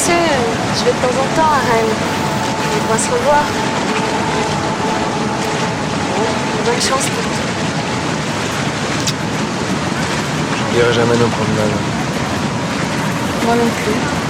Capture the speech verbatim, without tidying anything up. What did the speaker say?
sais, je vais de temps en temps à Rennes. On va se revoir. Bon, bonne chance pour tout. J'oublierai jamais nos promenades. Moi non plus.